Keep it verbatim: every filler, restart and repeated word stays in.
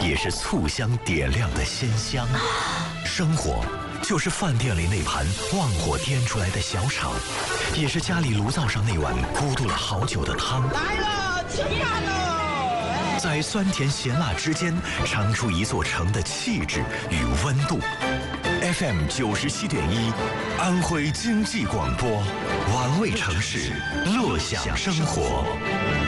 也是醋香点亮的鲜香。生活就是饭店里那盘旺火颠出来的小炒，也是家里炉灶上那碗咕嘟了好久的汤。 来了，吃饭了！ 在酸甜咸辣之间，尝出一座城的气质与温度。F M 九十七点一，安徽经济广播，玩味城市，乐享生活。